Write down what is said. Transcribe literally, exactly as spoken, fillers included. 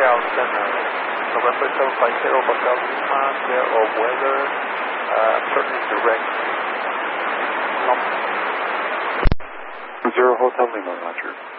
Austin, uh, November seven five zero, Hotel Lima, clear of weather, uh, turning direct. Zero Hotel Lima, Roger.